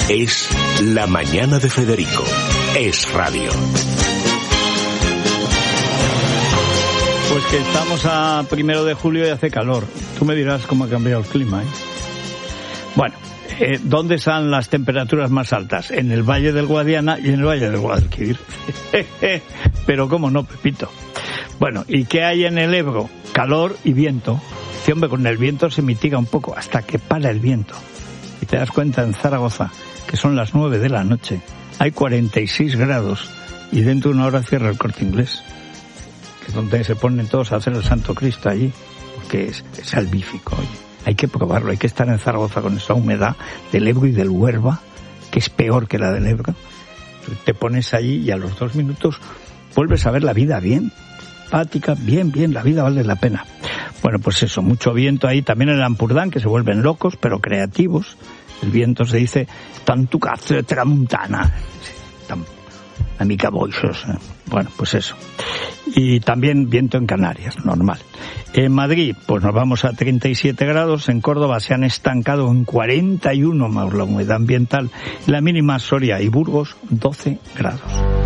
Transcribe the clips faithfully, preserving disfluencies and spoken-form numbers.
Es La Mañana de Federico. Es radio. Pues que estamos a primero de julio y hace calor. Tú me dirás cómo ha cambiado el clima, ¿eh? Bueno, eh, ¿dónde están las temperaturas más altas? En el Valle del Guadiana y en el Valle del Guadalquivir. Pero cómo no, Pepito. Bueno, ¿y qué hay en el Ebro? Calor y viento. Sí, hombre, con el viento se mitiga un poco hasta que para el viento. Y te das cuenta en Zaragoza, que son las nueve de la noche, hay cuarenta y seis grados y dentro de una hora cierra el Corte Inglés, que es donde se ponen todos a hacer el Santo Cristo allí, porque es, es salvífico. Oye, hay que probarlo, hay que estar en Zaragoza con esa humedad del Ebro y del Huerva, que es peor que la del Ebro. Te pones allí y a los dos minutos vuelves a ver la vida bien, simpática, bien, bien, la vida vale la pena. Bueno, pues eso, mucho viento ahí, también en el Ampurdán, que se vuelven locos, pero creativos. El viento se dice, tanto cazzo de tramuntana. Amica boixos. Bueno, pues eso. Y también viento en Canarias, normal. En Madrid, pues nos vamos a treinta y siete grados. En Córdoba se han estancado en cuarenta y uno más la humedad ambiental. La mínima Soria y Burgos, doce grados.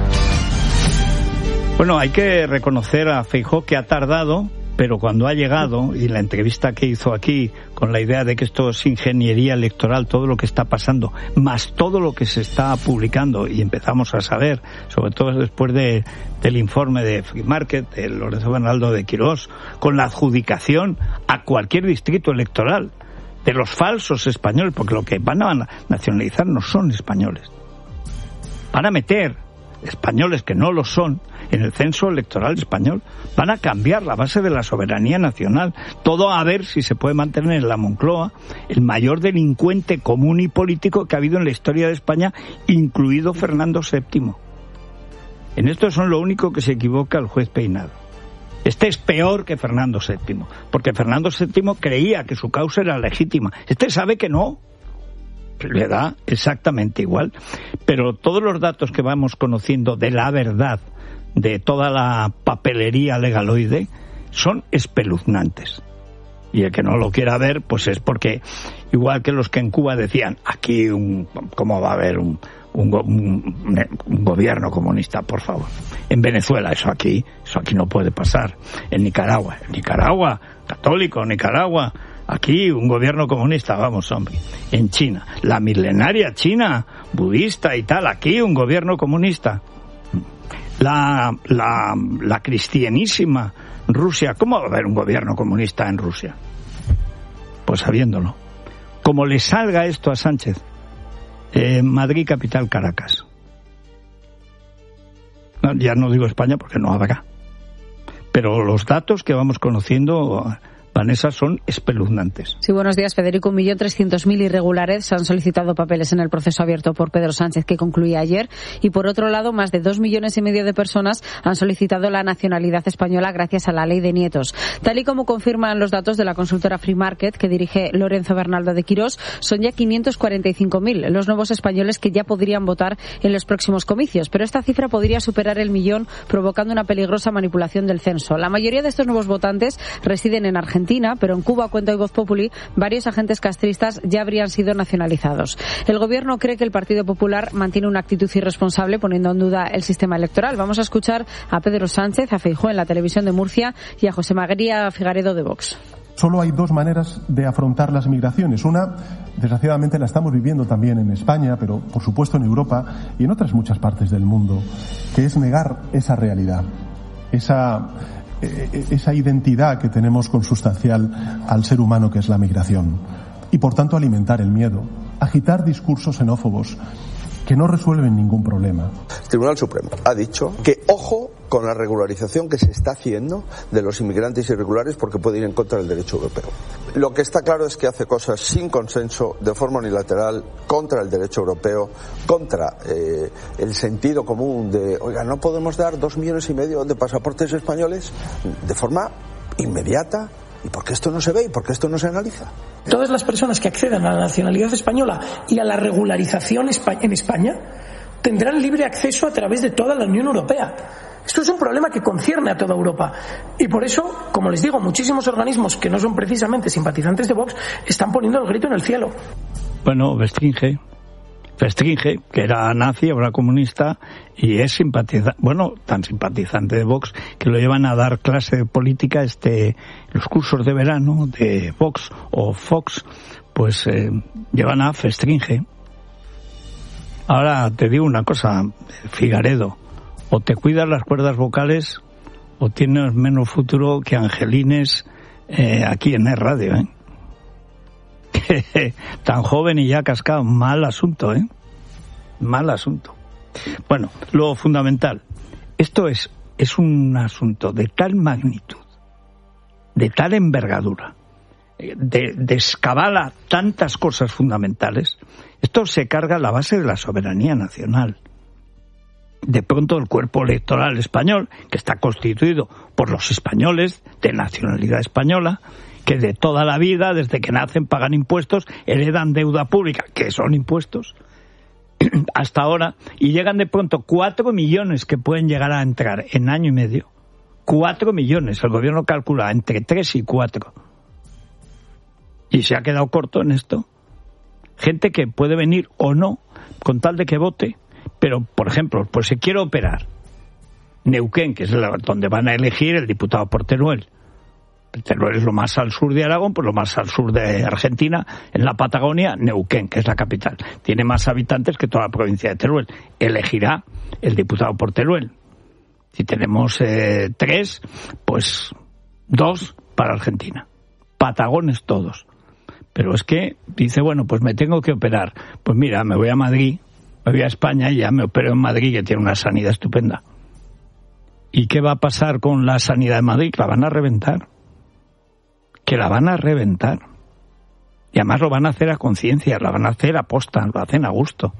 Bueno, hay que reconocer a Feijóo que ha tardado, pero cuando ha llegado, y la entrevista que hizo aquí con la idea de que esto es ingeniería electoral, todo lo que está pasando, más todo lo que se está publicando, y empezamos a saber, sobre todo después de, del informe de Free Market, de Lorenzo Bernaldo de Quirós, con la adjudicación a cualquier distrito electoral de los falsos españoles, porque lo que van a nacionalizar no son españoles. Van a meter españoles que no lo son en el censo electoral español, van a cambiar la base de la soberanía nacional, todo a ver si se puede mantener en la Moncloa el mayor delincuente común y político que ha habido en la historia de España, incluido Fernando séptimo. En esto son lo único que se equivoca el juez Peinado. Este es peor que Fernando séptimo, porque Fernando séptimo creía que su causa era legítima. Este sabe que no. Le da exactamente igual, pero todos los datos que vamos conociendo de la verdad de toda la papelería legaloide son espeluznantes, y el que no lo quiera ver pues es porque, igual que los que en Cuba decían aquí un, cómo va a haber un, un, un, un gobierno comunista, por favor, en Venezuela eso aquí eso aquí no puede pasar, en Nicaragua en Nicaragua católico, Nicaragua aquí un gobierno comunista, vamos hombre, en China, la milenaria China, budista y tal, aquí un gobierno comunista, la, la, la cristianísima Rusia, ¿cómo va a haber un gobierno comunista en Rusia? Pues sabiéndolo. Como le salga esto a Sánchez, eh, Madrid, capital, Caracas. No, ya no digo España porque no habrá. Pero los datos que vamos conociendo, Vanessa, son espeluznantes. Sí, buenos días, Federico. Un millón trescientos mil irregulares han solicitado papeles en el proceso abierto por Pedro Sánchez, que concluía ayer. Y por otro lado, más de dos millones y medio de personas han solicitado la nacionalidad española gracias a la ley de nietos. Tal y como confirman los datos de la consultora Free Market, que dirige Lorenzo Bernaldo de Quirós, son ya quinientos cuarenta y cinco mil los nuevos españoles que ya podrían votar en los próximos comicios. Pero esta cifra podría superar el millón, provocando una peligrosa manipulación del censo. La mayoría de estos nuevos votantes residen en Argentina, pero en Cuba, cuenta hoy Voz Populi, varios agentes castristas ya habrían sido nacionalizados. El gobierno cree que el Partido Popular mantiene una actitud irresponsable, poniendo en duda el sistema electoral. Vamos a escuchar a Pedro Sánchez, a Feijóo en la televisión de Murcia y a José María Figaredo de Vox. Solo hay dos maneras de afrontar las migraciones. Una, desgraciadamente, la estamos viviendo también en España, pero por supuesto en Europa y en otras muchas partes del mundo, que es negar esa realidad, esa esa identidad que tenemos consustancial al ser humano, que es la migración, y por tanto alimentar el miedo, agitar discursos xenófobos que no resuelven ningún problema. El Tribunal Supremo ha dicho que ojo con la regularización que se está haciendo de los inmigrantes irregulares, porque puede ir en contra del derecho europeo. Lo que está claro es que hace cosas sin consenso, de forma unilateral, contra el derecho europeo, contra eh, el sentido común de, oiga, no podemos dar dos millones y medio de pasaportes españoles de forma inmediata. ¿Y por qué esto no se ve y por qué esto no se analiza? Todas las personas que accedan a la nacionalidad española y a la regularización en España tendrán libre acceso a través de toda la Unión Europea. Esto es un problema que concierne a toda Europa. Y por eso, como les digo, muchísimos organismos que no son precisamente simpatizantes de Vox están poniendo el grito en el cielo. Bueno, Bestringe, Festringe, que era nazi, ahora comunista, y es simpatizante, bueno, tan simpatizante de Vox, que lo llevan a dar clase de política, este, los cursos de verano de Vox o Fox, pues eh, llevan a Festringe. Ahora te digo una cosa, Figaredo, o te cuidas las cuerdas vocales o tienes menos futuro que Angelines eh, aquí en el radio, ¿eh? Tan joven y ya cascado, mal asunto, ¿eh? Mal asunto. Bueno, lo fundamental, esto es, es un asunto de tal magnitud, de tal envergadura, de, de escabala tantas cosas fundamentales. Esto se carga la base de la soberanía nacional. De pronto el cuerpo electoral español, que está constituido por los españoles de nacionalidad española, que de toda la vida, desde que nacen, pagan impuestos, heredan deuda pública, que son impuestos, hasta ahora, y llegan de pronto cuatro millones que pueden llegar a entrar en año y medio. Cuatro millones, el gobierno calcula entre tres y cuatro. Y se ha quedado corto en esto. Gente que puede venir o no, con tal de que vote. Pero, por ejemplo, pues se quiere operar Neuquén, que es la, donde van a elegir el diputado por Teruel. Teruel es lo más al sur de Aragón, pues lo más al sur de Argentina, en la Patagonia, Neuquén, que es la capital. Tiene más habitantes que toda la provincia de Teruel. Elegirá el diputado por Teruel. Si tenemos eh, tres, pues dos para Argentina. Patagones todos. Pero es que dice, bueno, pues me tengo que operar. Pues mira, me voy a Madrid, me voy a España y ya me opero en Madrid, que tiene una sanidad estupenda. ¿Y qué va a pasar con la sanidad de Madrid? La van a reventar. Que la van a reventar. Y además lo van a hacer a conciencia, la van a hacer a posta, lo hacen a gusto.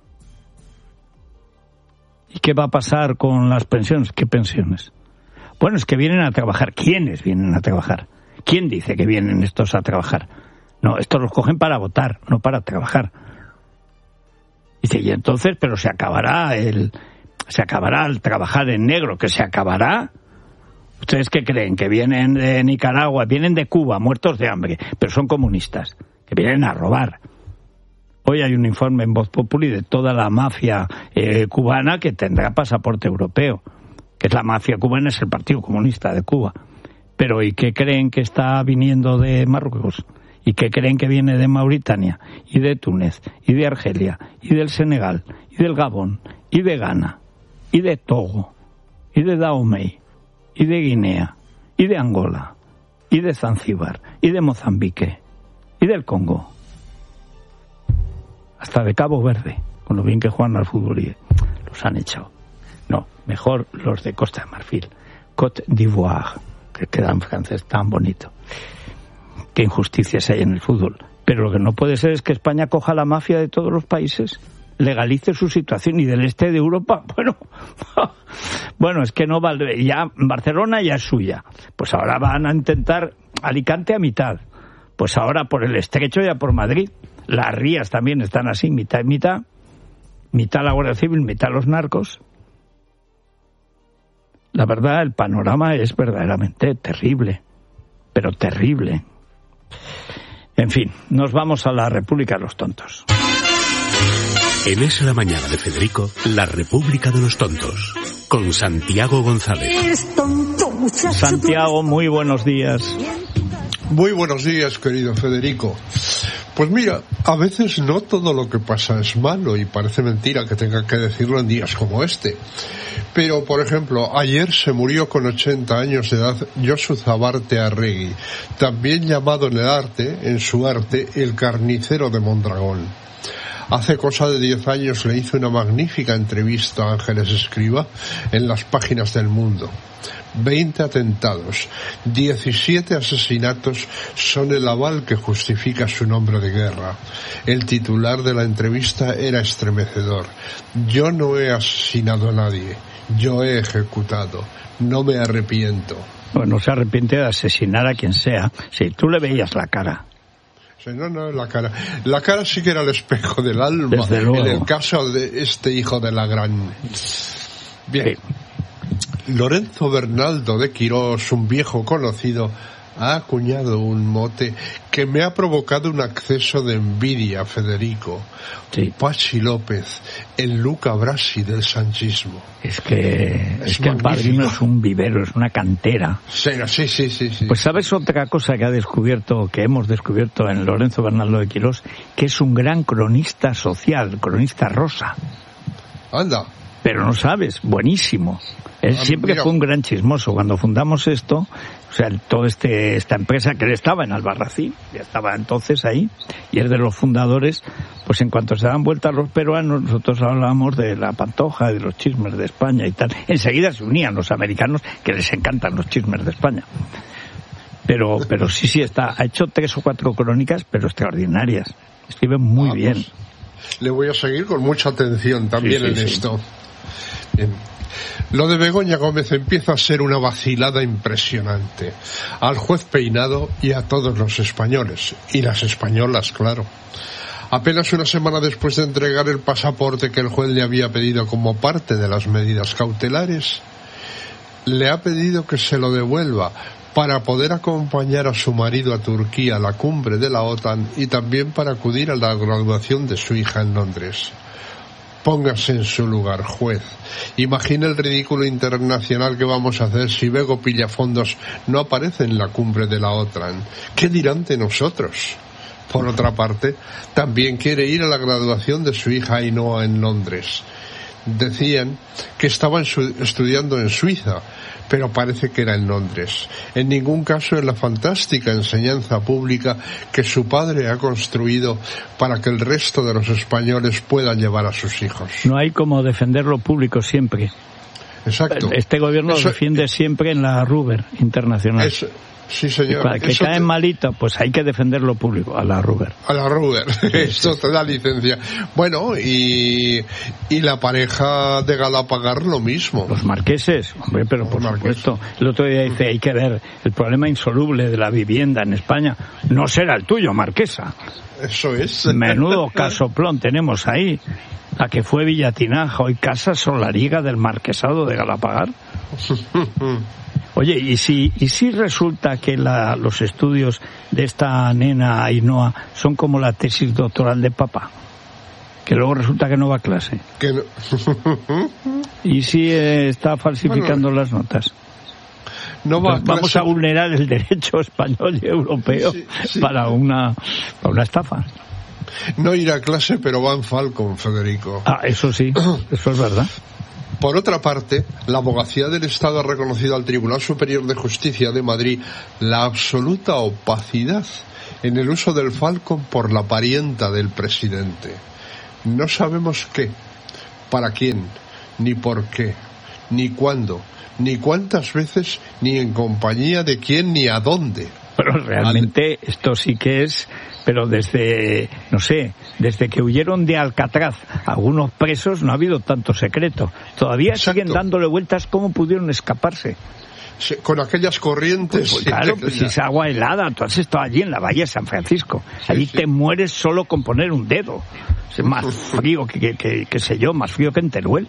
¿Y qué va a pasar con las pensiones? ¿Qué pensiones? Bueno, es que vienen a trabajar. ¿Quiénes vienen a trabajar? ¿Quién dice que vienen estos a trabajar? No, estos los cogen para votar, no para trabajar. Dice, y entonces, pero se acabará el, se acabará el trabajar en negro, que se acabará. ¿Ustedes qué creen? Que vienen de Nicaragua, vienen de Cuba, muertos de hambre, pero son comunistas, que vienen a robar. Hoy hay un informe en Voz Populi de toda la mafia eh, cubana que tendrá pasaporte europeo, que es la mafia cubana, es el Partido Comunista de Cuba. Pero ¿y qué creen que está viniendo de Marruecos? ¿Y qué creen que viene de Mauritania, y de Túnez, y de Argelia, y del Senegal, y del Gabón, y de Ghana, y de Togo, y de Dahomey, y de Guinea, y de Angola, y de Zanzíbar, y de Mozambique, y del Congo? Hasta de Cabo Verde, con lo bien que juegan al fútbol, y los han echado. No, mejor los de Costa de Marfil, Côte d'Ivoire, que queda en francés tan bonito. Qué injusticias hay en el fútbol. Pero lo que no puede ser es que España coja la mafia de todos los países, legalice su situación, y del este de Europa, bueno, bueno, es que no vale, ya Barcelona ya es suya, pues ahora van a intentar Alicante a mitad, pues ahora por el Estrecho ya por Madrid, las Rías también están así, mitad y mitad, mitad la Guardia Civil, mitad los narcos. La verdad, el panorama es verdaderamente terrible, pero terrible. En fin, nos vamos a la República de los Tontos. En Es la Mañana de Federico, la República de los Tontos, con Santiago González. Santiago, muy buenos días. Muy buenos días, querido Federico. Pues mira, a veces no todo lo que pasa es malo, y parece mentira que tenga que decirlo en días como este. Pero, por ejemplo, ayer se murió con ochenta años de edad Josu Zabarte Arregui, también llamado en el arte, en su arte, el carnicero de Mondragón. Hace cosa de diez años le hizo una magnífica entrevista a Ángeles Escriba en las páginas del Mundo. Veinte atentados, diecisiete asesinatos son el aval que justifica su nombre de guerra. El titular de la entrevista era estremecedor. Yo no he asesinado a nadie, yo he ejecutado, no me arrepiento. Bueno, se arrepiente de asesinar a quien sea. Si tú le veías la cara. Sí, no, no, la cara. La cara sí que era el espejo del alma. Desde luego. En el caso de este hijo de la gran... Bien. Sí. Lorenzo Bernaldo de Quirós, un viejo conocido, ha acuñado un mote que me ha provocado un acceso de envidia, Federico. Sí. Pachi López, el Luca Brasi del sanchismo. Es que, es, es que el Padrino es un vivero, es una cantera. Sí, sí, sí, sí, sí. Pues sabes otra cosa que ha descubierto, que hemos descubierto en Lorenzo Bernaldo de Quirós, que es un gran cronista social, cronista rosa. Anda. Pero no sabes, buenísimo. Él ah, siempre mira. fue un gran chismoso. Cuando fundamos esto, o sea, toda este, esta empresa que él estaba en Albarracín, ya estaba entonces ahí, y es de los fundadores, pues en cuanto se dan vuelta los peruanos, nosotros hablábamos de la Pantoja, de los chismes de España y tal. Enseguida se unían los americanos, que les encantan los chismes de España. Pero, pero sí, sí, está, ha hecho tres o cuatro crónicas, pero extraordinarias. Escribe muy ah, bien. Pues, le voy a seguir con mucha atención también sí, sí, en sí. esto. Bien. Lo de Begoña Gómez empieza a ser una vacilada impresionante. Al juez Peinado y a todos los españoles. Y las españolas, claro. Apenas una semana después de entregar el pasaporte que el juez le había pedido como parte de las medidas cautelares, le ha pedido que se lo devuelva para poder acompañar a su marido a Turquía a la cumbre de la OTAN y también para acudir a la graduación de su hija en Londres. Póngase en su lugar, juez. Imagine el ridículo internacional que vamos a hacer si Bego Pillafondos no aparece en la cumbre de la OTAN. ¿Qué dirán de nosotros? Por otra parte, también quiere ir a la graduación de su hija Ainhoa en Londres. Decían que estaba en su, estudiando en Suiza, pero parece que era en Londres. En ningún caso en la fantástica enseñanza pública que su padre ha construido para que el resto de los españoles puedan llevar a sus hijos. No hay como defender lo público siempre. Exacto. Este gobierno Eso, lo defiende siempre en la Ruber Internacional. Eso, sí, señor. Para que Eso caen te... malito, pues hay que defender lo público, a la Ruber. A la Ruber, eso te da licencia. Bueno, y, y la pareja de Galapagar lo mismo. Los marqueses, hombre, pero por supuesto. El otro día dice, hay que ver el problema insoluble de la vivienda en España. No será el tuyo, marquesa. Eso es. Menudo casoplón tenemos ahí. La que fue Villatinaja, hoy Casa Solariega del Marquesado de Galapagar. Oye, ¿y si, y si resulta que la, los estudios de esta nena Ainhoa son como la tesis doctoral de papá? Que luego resulta que no va a clase. Que no. ¿Y si eh, está falsificando bueno, las notas? No va a pues vamos a vulnerar el derecho español y europeo sí, sí. para una para una estafa. No irá a clase, pero va en Falcon, Federico. Ah, eso sí, eso es verdad. Por otra parte, la Abogacía del Estado ha reconocido al Tribunal Superior de Justicia de Madrid la absoluta opacidad en el uso del Falcon por la parienta del presidente. No sabemos qué, para quién, ni por qué, ni cuándo, ni cuántas veces, ni en compañía de quién, ni a dónde. Pero realmente Al... esto sí que es, pero desde, no sé, desde que huyeron de Alcatraz algunos presos no ha habido tanto secreto. Todavía Exacto. siguen dándole vueltas cómo pudieron escaparse. Sí, con aquellas corrientes. Pues, pues claro, pues si es agua helada, tú has estado allí en la bahía de San Francisco. Sí, allí sí. te mueres solo con poner un dedo. Es más frío que, que, que, que sé yo, más frío que en Teruel.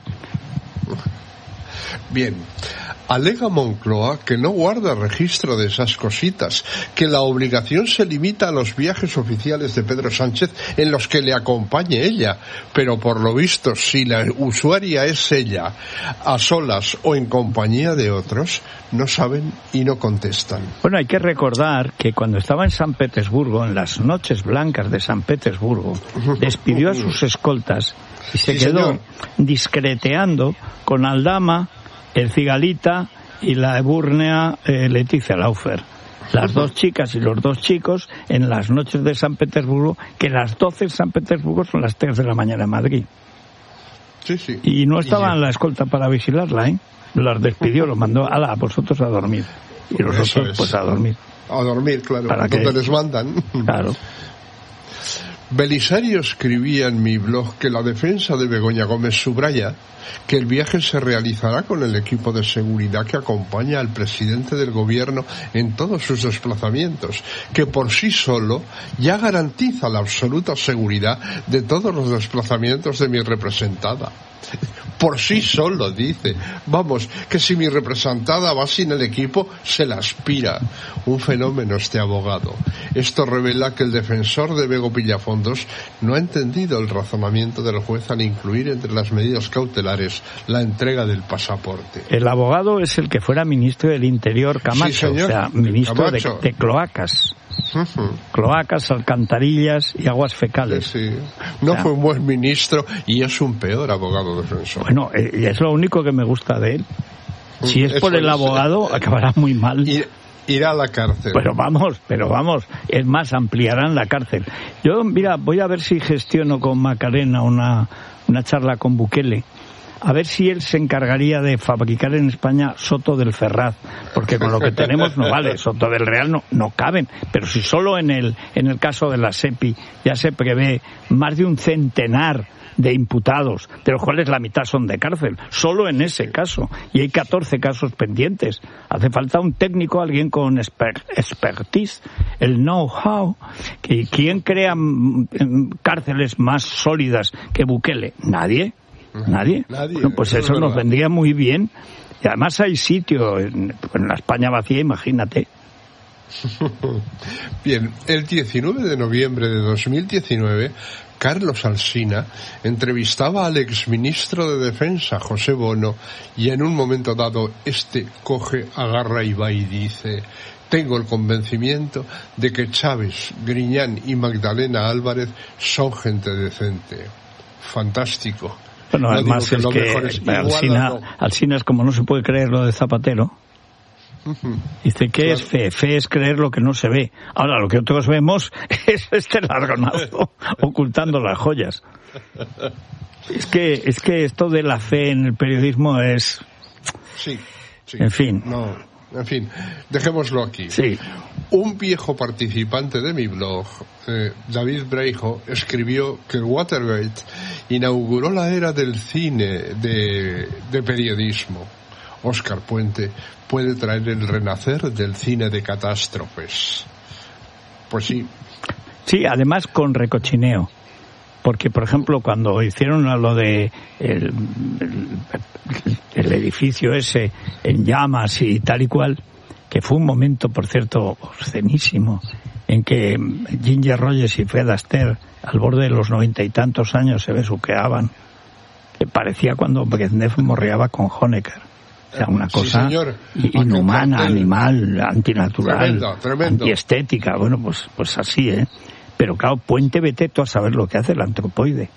Bien. Alega Moncloa que no guarda registro de esas cositas, que la obligación se limita a los viajes oficiales de Pedro Sánchez en los que le acompañe ella, pero por lo visto si la usuaria es ella, a solas o en compañía de otros, no saben y no contestan. Bueno, hay que recordar que cuando estaba en San Petersburgo, en las noches blancas de San Petersburgo, despidió a sus escoltas y se sí, quedó señor. discreteando con Aldama, el Cigalita y la ebúrnea eh, Leticia Laufer. Las dos chicas y los dos chicos en las noches de San Petersburgo, que las doce en San Petersburgo son las tres de la mañana en Madrid. Sí, sí. Y no estaban en la escolta para vigilarla, ¿eh? Las despidió, los mandó, ala, a vosotros a dormir. Y los Eso otros, es. pues a dormir. A dormir, claro. Para donde que... les mandan. Claro. Belisario escribía en mi blog que la defensa de Begoña Gómez subraya que el viaje se realizará con el equipo de seguridad que acompaña al presidente del gobierno en todos sus desplazamientos, que por sí solo ya garantiza la absoluta seguridad de todos los desplazamientos de mi representada. Por sí solo, dice. Vamos, que si mi representada va sin el equipo, se la aspira. Un fenómeno este abogado. Esto revela que el defensor de Bego Pillafondos no ha entendido el razonamiento del juez al incluir entre las medidas cautelares la entrega del pasaporte. El abogado es el que fuera ministro del Interior, Camacho, sí, señor. O sea, ministro de, de cloacas. Uh-huh. Cloacas, alcantarillas y aguas fecales. Sí, sí. No o sea, fue un buen ministro y es un peor abogado defensor. Bueno, eh, es lo único que me gusta de él. Si es Eso por el abogado, es, acabará muy mal. Ir, irá a la cárcel. Pero vamos, pero vamos. Es más, ampliarán la cárcel. Yo, mira, voy a ver si gestiono con Macarena una, una charla con Bukele. A ver si él se encargaría de fabricar en España Soto del Ferraz, porque con lo que tenemos no vale, Soto del Real no, no caben, pero si solo en el, en el caso de la SEPI ya se prevé más de un centenar de imputados, de los cuales la mitad son de cárcel, solo en ese caso, y hay catorce casos pendientes. Hace falta un técnico, alguien con exper- expertise, el know-how. ¿Quién crea cárceles más sólidas que Bukele? Nadie. ¿Nadie? Nadie. Bueno, pues eso, eso nos vendría muy bien. Y además hay sitio en, en la España vacía, imagínate. Bien, el diecinueve de noviembre de dos mil diecinueve, Carlos Alsina entrevistaba al exministro de Defensa, José Bono, y en un momento dado este coge, agarra y va y dice: tengo el convencimiento de que Chávez, Griñán y Magdalena Álvarez son gente decente. Fantástico. Bueno, no además es que Alsina, no. Alsina es como no se puede creer lo de Zapatero. Uh-huh. Dice, ¿qué claro. es fe? Fe es creer lo que no se ve. Ahora, lo que otros vemos es este largonazo ocultando las joyas. Es que, es que esto de la fe en el periodismo es... Sí, sí. En fin. No, en fin, dejémoslo aquí. Sí. Un viejo participante de mi blog, eh, David Breijo, escribió que el Watergate inauguró la era del cine de, de periodismo. Óscar Puente puede traer el renacer del cine de catástrofes. Pues sí. Sí, además con recochineo. Porque, por ejemplo, cuando hicieron lo de el, el, el edificio ese en llamas y tal y cual, que fue un momento, por cierto, obscenísimo, en que Ginger Rogers y Fred Astaire, al borde de los noventa y tantos años, se besuqueaban, que parecía cuando Brezhnev morreaba con Honecker. O sea, una cosa sí, inhumana, animal, antinatural, tremendo, tremendo. Antiestética. Bueno, pues, pues así, ¿eh? Pero claro, Puente, vete tú a saber lo que hace el antropoide.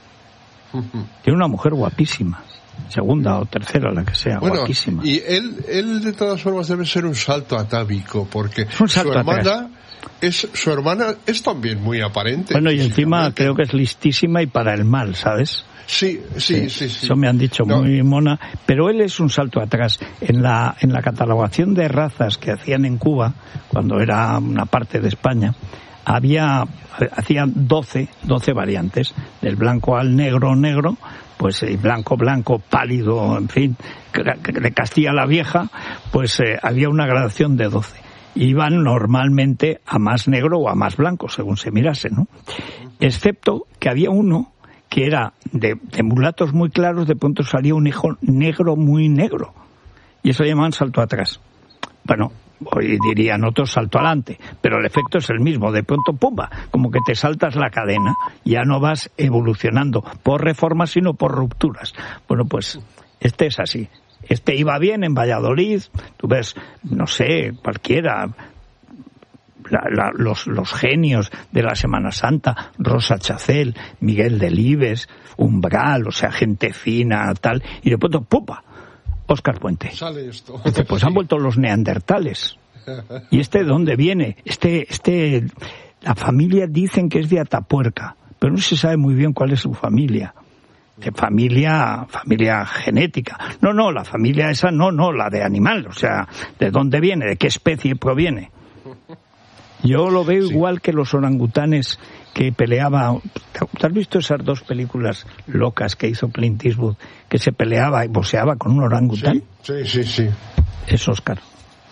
Tiene una mujer guapísima. Segunda o tercera, la que sea, bueno, guapísima. Y él, él de todas formas debe ser un salto atávico, porque su hermana es, su hermana es también muy aparente. Bueno, y encima creo que es listísima y para el mal, ¿sabes? Sí, sí, sí, sí. Eso me han dicho, no. Muy mona. Pero él es un salto atrás. En la, en la catalogación de razas que hacían en Cuba, cuando era una parte de España, había, hacían doce, doce variantes. Del blanco al negro, negro, pues eh, blanco, blanco, pálido, en fin, de Castilla la Vieja, pues eh, había una gradación de doce. Iban normalmente a más negro o a más blanco, según se mirase, ¿no? Excepto que había uno que era de, de mulatos muy claros, de pronto salía un hijo negro muy negro. Y eso llamaban salto atrás. Bueno, hoy dirían otros salto adelante, pero el efecto es el mismo. De pronto, ¡pumba! Como que te saltas la cadena, ya no vas evolucionando por reformas, sino por rupturas. Bueno, pues este es así. Este iba bien en Valladolid, tú ves, no sé, cualquiera... La, la, los, los genios de la Semana Santa, Rosa Chacel, Miguel Delibes, Umbral, o sea, gente fina, tal, y de pronto, ¡pupa! Óscar Puente. Sale esto. Dice, pues sí. Han vuelto los neandertales. ¿Y este de dónde viene? Este, este, la familia dicen que es de Atapuerca, pero no se sabe muy bien cuál es su familia. De familia, familia genética. No, no, la familia esa no, no, la de animal, o sea, ¿de dónde viene? ¿De qué especie proviene? Yo lo veo sí. Igual que los orangutanes que peleaba. ¿Te has visto esas dos películas locas que hizo Clint Eastwood, que se peleaba y boxeaba con un orangután? Sí, sí, sí. sí. Es Oscar.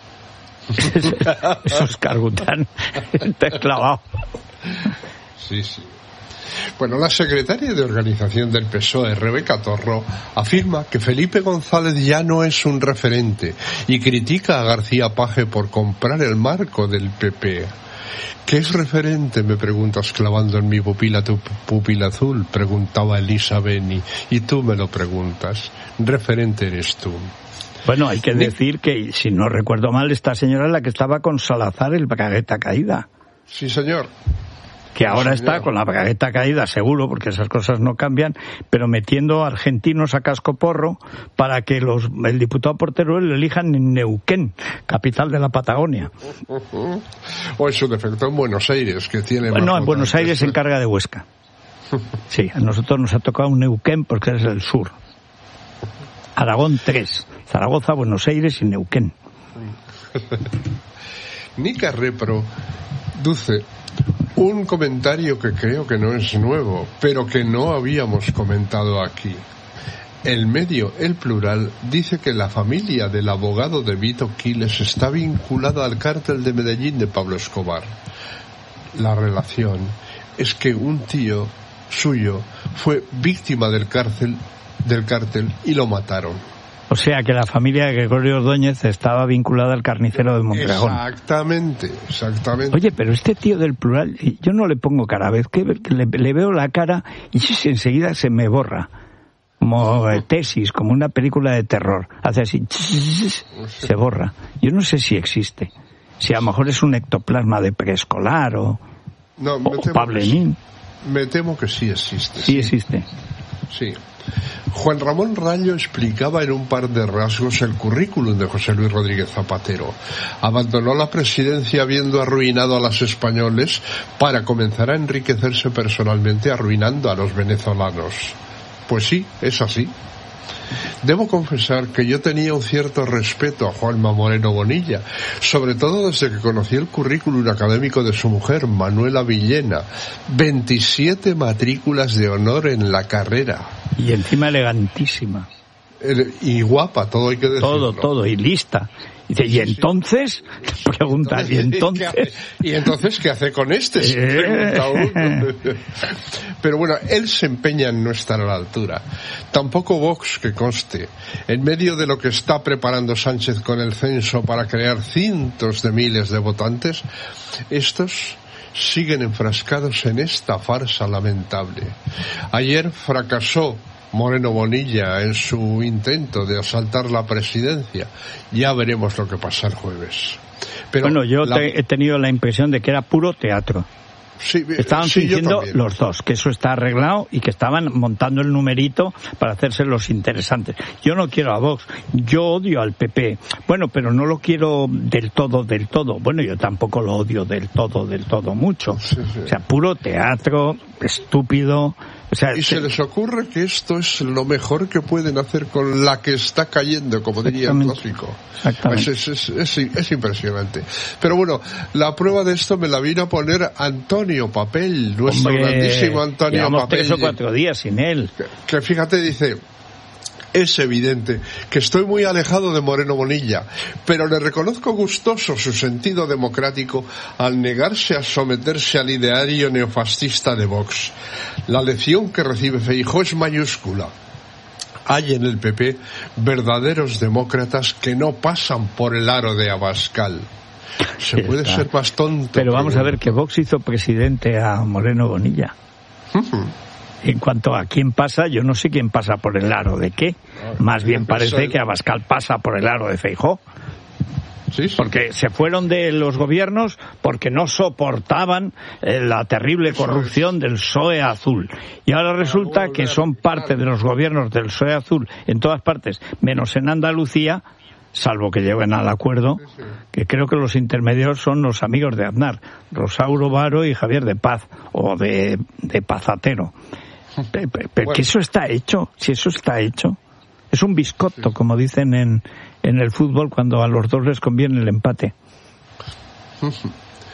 Es Oscar Gután. Te he clavado. Sí, sí. Bueno, la secretaria de organización del P S O E, Rebeca Torro, afirma que Felipe González ya no es un referente y critica a García Paje por comprar el marco del P P. ¿Qué es referente?, me preguntas clavando en mi pupila tu pupila azul, preguntaba Elisa Beni, y tú me lo preguntas. Referente eres tú. Bueno, hay que decir que, si no recuerdo mal, esta señora es la que estaba con Salazar, el bragueta caída. Sí, señor. Que ahora sí, señor. Está con la bragueta caída, seguro, porque esas cosas no cambian, pero metiendo argentinos a cascoporro para que los el diputado por Teruel lo elijan en Neuquén, capital de la Patagonia. O en su defecto en Buenos Aires, que tiene bueno, más en Buenos Aires se encarga de Huesca. Sí, a nosotros nos ha tocado un Neuquén porque es el sur. Aragón tres, Zaragoza, Buenos Aires y Neuquén. Nica Repro Duce un comentario que creo que no es nuevo, pero que no habíamos comentado aquí. El medio El Plural dice que la familia del abogado de Vito Quiles está vinculada al cártel de Medellín de Pablo Escobar. La relación es que un tío suyo fue víctima del cárcel, del cártel y lo mataron. O sea que la familia de Gregorio Ordóñez estaba vinculada al carnicero de Mondragón. Exactamente, exactamente. Oye, pero este tío del Plural, yo no le pongo cara. A vez que le, le veo la cara y enseguida se me borra. Como eh, tesis, como una película de terror. Hace así, se borra. Yo no sé si existe. Si a lo mejor es un ectoplasma de preescolar o, no, o Pablenín. Me temo que sí existe. Sí, sí existe. Sí. Juan Ramón Rayo explicaba en un par de rasgos el currículum de José Luis Rodríguez Zapatero. Abandonó la presidencia habiendo arruinado a los españoles para comenzar a enriquecerse personalmente arruinando a los venezolanos. Pues sí, es así. Debo confesar que yo tenía un cierto respeto a Juanma Moreno Bonilla, sobre todo desde que conocí el currículum académico de su mujer, Manuela Villena. veintisiete matrículas de honor en la carrera. Y encima elegantísima. Y guapa, todo hay que decirlo. Todo, todo, y lista. Y, dice, ¿y entonces? Pregunta, ¿y entonces? ¿Y entonces qué hace con este? Se pregunta uno. Pero bueno, él se empeña en no estar a la altura. Tampoco Vox, que conste. En medio de lo que está preparando Sánchez con el censo para crear cientos de miles de votantes, estos siguen enfrascados en esta farsa lamentable. Ayer fracasó Moreno Bonilla en su intento de asaltar la presidencia. Ya veremos lo que pasa el jueves. Pero bueno, yo la... te, he tenido la impresión de que era puro teatro. Sí, estaban sí, fingiendo los dos, que eso está arreglado y que estaban montando el numerito para hacerse los interesantes. Yo no quiero a Vox, yo odio al P P. Bueno, pero no lo quiero del todo, del todo. Bueno, yo tampoco lo odio del todo, del todo mucho. Sí, sí. O sea, puro teatro, estúpido. O sea, y se te... les ocurre que esto es lo mejor que pueden hacer con la que está cayendo, como diría el clásico. Exactamente. Es, es, es, es, es impresionante. Pero bueno, la prueba de esto me la vino a poner Antonio Papel, nuestro Hombre, grandísimo Antonio llevamos Papel. tres o cuatro días sin él. Que, que fíjate, dice... Es evidente que estoy muy alejado de Moreno Bonilla, pero le reconozco gustoso su sentido democrático al negarse a someterse al ideario neofascista de Vox. La lección que recibe Feijóo es mayúscula. Hay en el P P verdaderos demócratas que no pasan por el aro de Abascal. Se puede Está. ser más tonto. Pero vamos a ver que Vox hizo presidente a Moreno Bonilla. Uh-huh. En cuanto a quién pasa, yo no sé quién pasa por el aro de qué. Más bien parece que Abascal pasa por el aro de Feijóo. Sí, sí. Porque se fueron de los gobiernos porque no soportaban eh, la terrible corrupción del P S O E azul. Y ahora resulta que son parte de los gobiernos del P S O E azul en todas partes, menos en Andalucía, salvo que lleguen al acuerdo, que creo que los intermedios son los amigos de Aznar, Rosauro Varo y Javier de Paz, o de, de Pazatero. Pero bueno, que eso está hecho, si eso está hecho, es un biscotto, como dicen en, en el fútbol cuando a los dos les conviene el empate.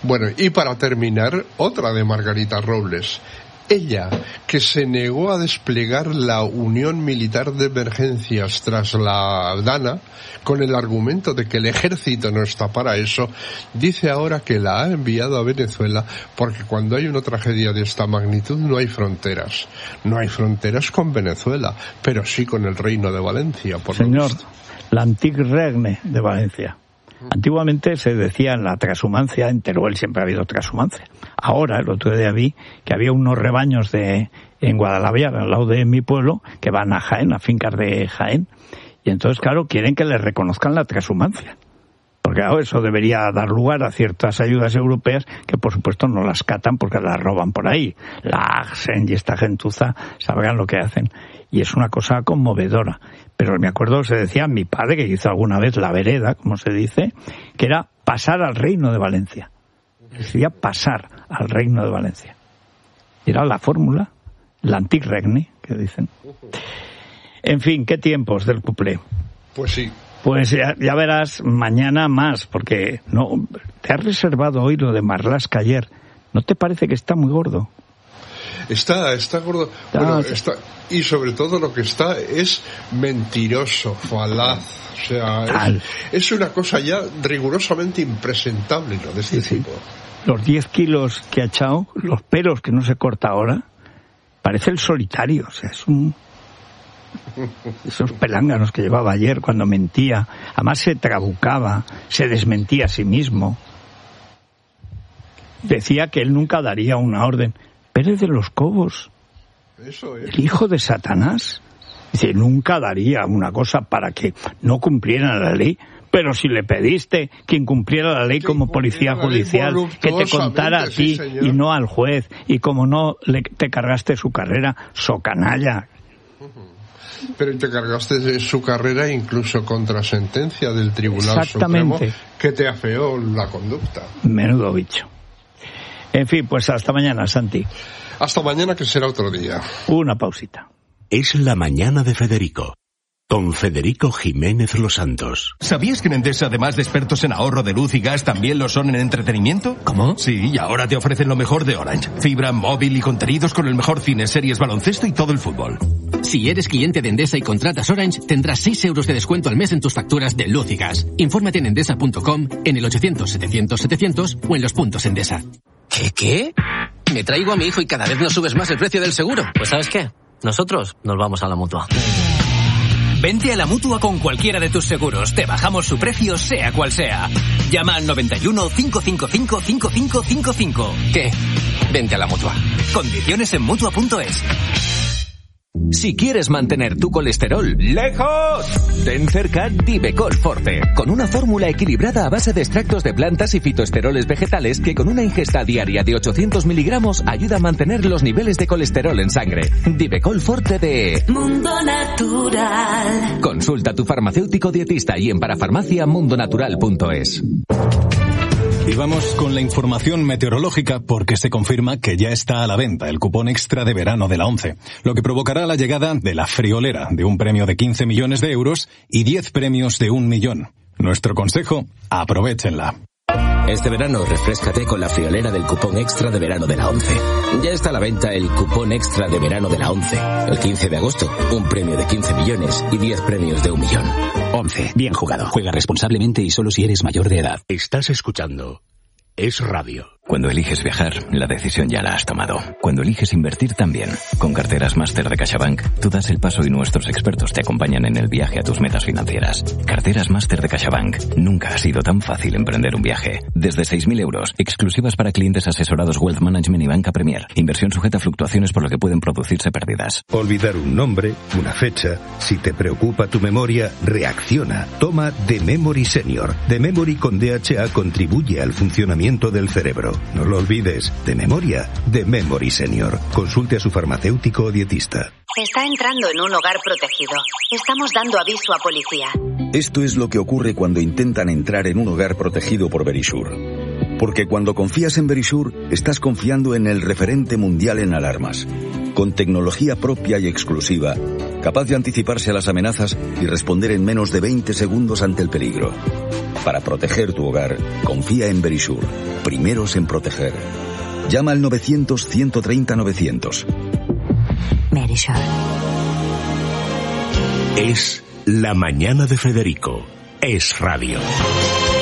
Bueno, y para terminar, otra de Margarita Robles. Ella, que se negó a desplegar la Unión Militar de Emergencias tras la Dana, con el argumento de que el ejército no está para eso, dice ahora que la ha enviado a Venezuela porque cuando hay una tragedia de esta magnitud no hay fronteras. No hay fronteras con Venezuela, pero sí con el Reino de Valencia, por Señor, la Antic Regne de Valencia. Antiguamente se decía en la transhumancia, en Teruel siempre ha habido transhumancia. Ahora, el otro día vi que había unos rebaños de en Guadalajara, al lado de mi pueblo, que van a Jaén, a fincas de Jaén. Y entonces, claro, quieren que les reconozcan la transhumancia. Porque claro, eso debería dar lugar a ciertas ayudas europeas que, por supuesto, no las catan porque las roban por ahí. La Axen y esta gentuza sabrán lo que hacen. Y es una cosa conmovedora. Pero me acuerdo, se decía mi padre, que hizo alguna vez la vereda, como se dice, que era pasar al Reino de Valencia. Decía pasar al Reino de Valencia. Era la fórmula, la Antic Regne, que dicen. En fin, qué tiempos del cuplé. Pues sí. Pues ya, ya verás mañana más, porque no te has reservado hoy lo de Marlaska ayer. ¿No te parece que está muy gordo? Está, está gordo. Está, bueno, sí. está, y sobre todo lo que está es mentiroso, falaz. O sea, es, es una cosa ya rigurosamente impresentable, ¿no? De este sí, tipo. Sí. Los diez kilos que ha echado, los pelos que no se corta ahora, parece el solitario. O sea, es un... Esos pelánganos que llevaba ayer cuando mentía. Además se trabucaba, se desmentía a sí mismo. Decía que él nunca daría una orden. Pérez de los Cobos, Eso es. el hijo de Satanás, dice, nunca daría una cosa para que no cumplieran la ley. Pero si le pediste que incumpliera la ley como policía judicial, que te contara a ti sí, y no al juez, y como no le, te cargaste su carrera, socanalla. Pero te cargaste de su carrera incluso contra sentencia del Tribunal Supremo que te afeó la conducta. Menudo bicho. En fin, pues hasta mañana, Santi. Hasta mañana, que será otro día. Una pausita. Es la mañana de Federico, con Federico Jiménez Los Santos. ¿Sabías que en Endesa, además de expertos en ahorro de luz y gas, también lo son en entretenimiento? ¿Cómo? Sí, y ahora te ofrecen lo mejor de Orange. Fibra, móvil y contenidos con el mejor cine, series, baloncesto y todo el fútbol. Si eres cliente de Endesa y contratas Orange, tendrás seis euros de descuento al mes en tus facturas de luz y gas. Infórmate en endesa punto com, en el ochocientos setecientos setecientos o en los puntos Endesa. ¿Qué, qué? Me traigo a mi hijo y cada vez nos subes más el precio del seguro. Pues ¿sabes qué? Nosotros nos vamos a la Mutua. Vente a la Mutua con cualquiera de tus seguros. Te bajamos su precio, sea cual sea. Llama al noventa y uno, cinco cinco cinco, cinco cinco cinco cinco. ¿Qué? Vente a la Mutua. Condiciones en Mutua punto es. Si quieres mantener tu colesterol lejos, ten cerca Divecol Forte, con una fórmula equilibrada a base de extractos de plantas y fitoesteroles vegetales que con una ingesta diaria de ochocientos miligramos ayuda a mantener los niveles de colesterol en sangre. Divecol Forte de Mundo Natural. Consulta a tu farmacéutico dietista y en parafarmacia mundo natural punto es. Y vamos con la información meteorológica porque se confirma que ya está a la venta el cupón extra de verano de la ONCE, lo que provocará la llegada de la friolera de un premio de quince millones de euros y diez premios de un millón. Nuestro consejo, aprovéchenla. Este verano refréscate con la friolera del cupón extra de verano de la ONCE. Ya está a la venta el cupón extra de verano de la ONCE. El quince de agosto, un premio de quince millones y diez premios de un millón. ONCE, bien jugado. Juega responsablemente y solo si eres mayor de edad. Estás escuchando Es Radio. Cuando eliges viajar, la decisión ya la has tomado. Cuando eliges invertir también. Con carteras Máster de CaixaBank, tú das el paso y nuestros expertos te acompañan en el viaje a tus metas financieras. Carteras Máster de CaixaBank. Nunca ha sido tan fácil emprender un viaje. Desde seis mil euros, exclusivas para clientes asesorados Wealth Management y Banca Premier. Inversión sujeta a fluctuaciones por lo que pueden producirse pérdidas. Olvidar un nombre, una fecha. Si te preocupa tu memoria, reacciona. Toma The Memory Senior. The Memory con D H A contribuye al funcionamiento del cerebro. No lo olvides, de memoria, de Memory Senior. Consulte a su farmacéutico o dietista. Está entrando en un hogar protegido. Estamos dando aviso a policía. Esto es lo que ocurre cuando intentan entrar en un hogar protegido por Verisure. Porque cuando confías en Verisure, estás confiando en el referente mundial en alarmas. Con tecnología propia y exclusiva, capaz de anticiparse a las amenazas y responder en menos de veinte segundos ante el peligro. Para proteger tu hogar, confía en Verisure. Primeros en proteger. Llama al novecientos, ciento treinta, novecientos. Verisure. Es La Mañana de Federico. Es radio.